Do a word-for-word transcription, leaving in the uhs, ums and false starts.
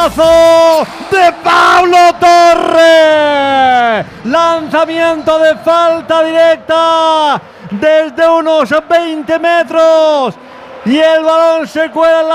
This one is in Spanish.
Golazo de Paulo Torre. Lanzamiento de falta directa desde unos veinte metros. Y el balón se cuela en la